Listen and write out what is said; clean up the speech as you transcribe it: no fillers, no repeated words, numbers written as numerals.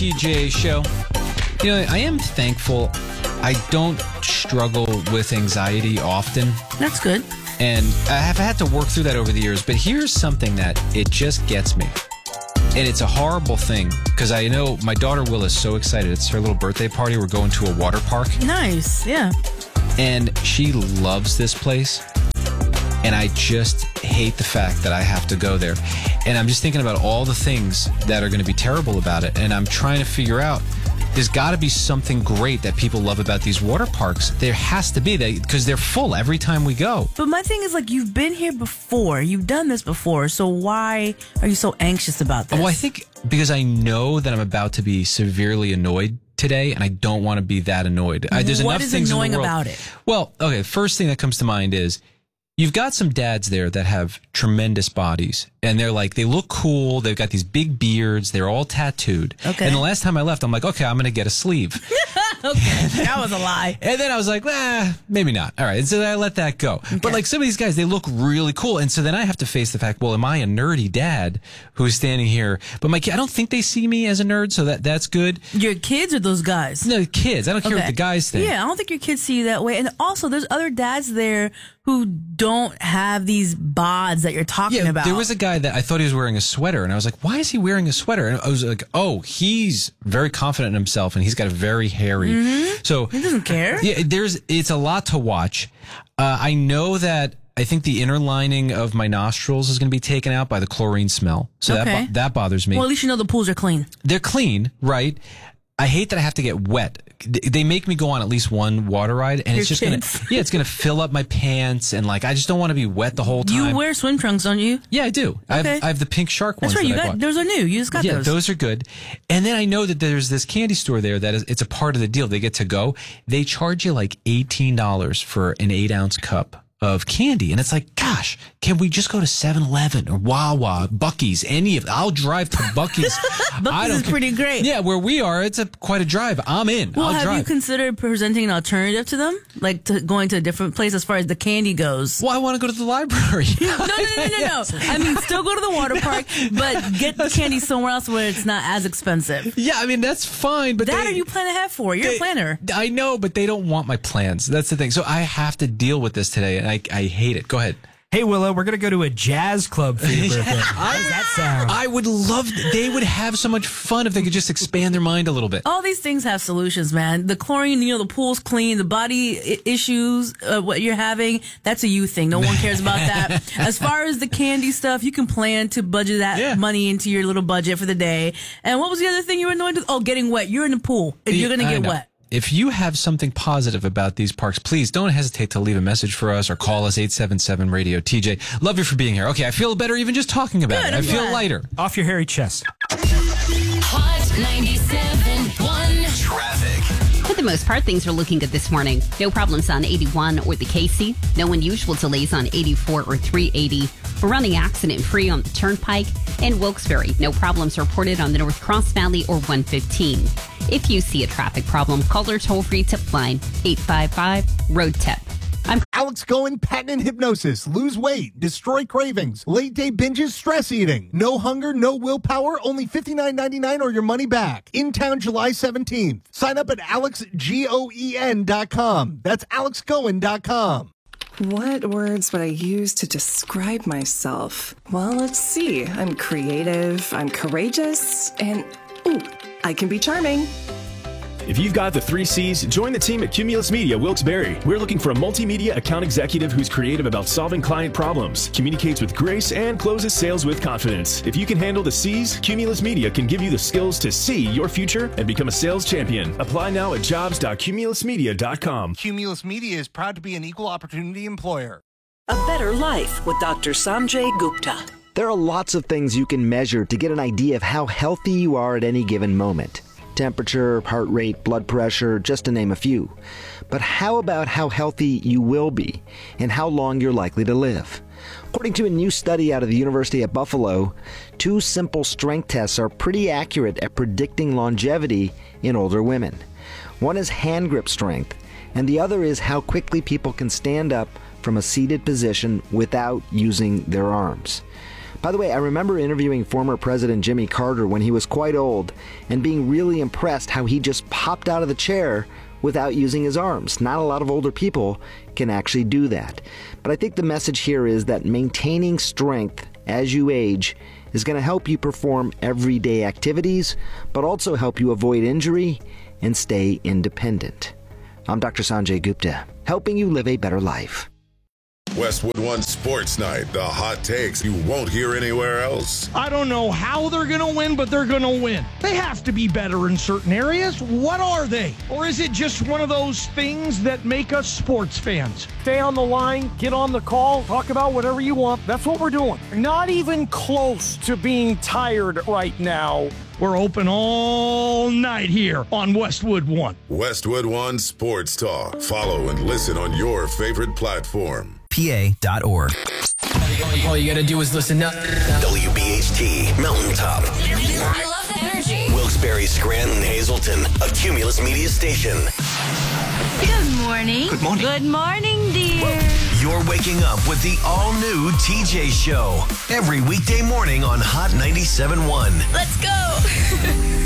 TJ show. You know, I am thankful I don't struggle with anxiety often. That's good. And I have had to work through that over the years. But here's something that it just gets me. And it's a horrible thing because I know my daughter Will is so excited. It's her little birthday party. We're going to a water park. Nice, yeah. And she loves this place. And I just hate the fact that I have to go there. And I'm just thinking about all the things that are going to be terrible about it. And I'm trying to figure out, there's got to be something great that people love about these water parks. There has to be, because they're full every time we go. But my thing is, like, you've been here before. You've done this before. So why are you so anxious about this? Well, I think because I know that I'm about to be severely annoyed today, and I don't want to be that annoyed. There's what enough is things annoying in the world. about it? Well, okay, first thing that comes to mind is you've got some dads there that have tremendous bodies, and they're like, they look cool. They've got these big beards. They're all tattooed. Okay. And the last time I left, I'm like, okay, I'm going to get a sleeve. Okay, that was a lie. And then I was like, maybe not. All right. And so I let that go. Okay. But like some of these guys, they look really cool. And so then I have to face the fact, well, am I a nerdy dad who's standing here? But my kid, I don't think they see me as a nerd, so that's good. Your kids or those guys? No, kids. I don't care what the guys think. Yeah, I don't think your kids see you that way. And also, there's other dads there who don't have these bods that you're talking about. There was a guy that I thought he was wearing a sweater, and I was like, why is he wearing a sweater? And I was like, oh, he's very confident in himself, and he's got a very hairy. So he doesn't care. Yeah, it's a lot to watch. I know that I think the inner lining of my nostrils is going to be taken out by the chlorine smell. So that bothers me. Well, at least you know the pools are clean. They're clean, right? I hate that I have to get wet. They make me go on at least one water ride, and it's just it's gonna fill up my pants, and like I just don't want to be wet the whole time. You wear swim trunks, don't you? Yeah, I do. Okay. I have the pink shark ones. That's right. That I bought. Those are new. You just got those. Yeah, those are good. And then I know that there's this candy store there it's a part of the deal. They get to go. They charge you like $18 for an 8-ounce cup of candy. And it's like, gosh, can we just go to 7-Eleven or Wawa, Buc-ee's, I'll drive to Buc-ee's. Buc-ee's is pretty great. Yeah, where we are, it's quite a drive. I'm in. Well, I'll drive. you considered presenting an alternative to them? Like going to a different place as far as the candy goes? Well, I want to go to the library. No. I mean, still go to the water park, but get the candy somewhere else where it's not as expensive. Yeah, I mean, that's fine. But are you plan ahead for? You're a planner. I know, but they don't want my plans. That's the thing. So I have to deal with this today, and I hate it. Go ahead. Hey, Willow, we're going to go to a jazz club for your birthday. How does that sound? I would love, they would have so much fun if they could just expand their mind a little bit. All these things have solutions, man. The chlorine, the pool's clean, the body issues, what you're having, that's a you thing. No one cares about that. As far as the candy stuff, you can plan to budget that money into your little budget for the day. And what was the other thing you were annoyed with? Oh, getting wet. You're in the pool. You're going to get wet. If you have something positive about these parks, please don't hesitate to leave a message for us or call us 877-RADIO-TJ. Love you for being here. Okay, I feel better even just talking about it. I feel lighter. Off your hairy chest. Hot 97.1 Traffic. For the most part, things are looking good this morning. No problems on 81 or the Casey. No unusual delays on 84 or 380. We're running accident-free on the Turnpike. And Wilkes-Barre, no problems reported on the North Cross Valley or 115. If you see a traffic problem, call our toll-free tip line, 855-ROAD-TIP. I'm Alex Cohen, patent and hypnosis, lose weight, destroy cravings, late day binges, stress eating, no hunger, no willpower, only $59.99 or your money back. In town July 17th. Sign up at alexgoen.com. That's alexcohen.com. What words would I use to describe myself? Well, let's see. I'm creative, I'm courageous, and I can be charming. If you've got the 3 C's, join the team at Cumulus Media Wilkes-Barre. We're looking for a multimedia account executive who's creative about solving client problems, communicates with grace, and closes sales with confidence. If you can handle the C's, Cumulus Media can give you the skills to see your future and become a sales champion. Apply now at jobs.cumulusmedia.com. Cumulus Media is proud to be an equal opportunity employer. A better life with Dr. Sanjay Gupta. There are lots of things you can measure to get an idea of how healthy you are at any given moment. Temperature, heart rate, blood pressure, just to name a few. But how about how healthy you will be and how long you're likely to live? According to a new study out of the University of Buffalo, 2 simple strength tests are pretty accurate at predicting longevity in older women. One is hand grip strength, and the other is how quickly people can stand up from a seated position without using their arms. By the way, I remember interviewing former President Jimmy Carter when he was quite old and being really impressed how he just popped out of the chair without using his arms. Not a lot of older people can actually do that. But I think the message here is that maintaining strength as you age is going to help you perform everyday activities, but also help you avoid injury and stay independent. I'm Dr. Sanjay Gupta, helping you live a better life. Westwood One Sports Night, the hot takes you won't hear anywhere else. I don't know how they're going to win, but they're going to win. They have to be better in certain areas. What are they? Or is it just one of those things that make us sports fans? Stay on the line, get on the call, talk about whatever you want. That's what we're doing. Not even close to being tired right now. We're open all night here on Westwood One. Westwood One Sports Talk. Follow and listen on your favorite platform. PA.org. All you gotta do is listen up. WBHT, Mountaintop. I love the energy. Wilkes-Barre, Scranton, Hazleton, a Cumulus Media station. Good morning. Good morning. Good morning, dear. You're waking up with the all-new TJ Show. Every weekday morning on Hot 97.1. Let's go.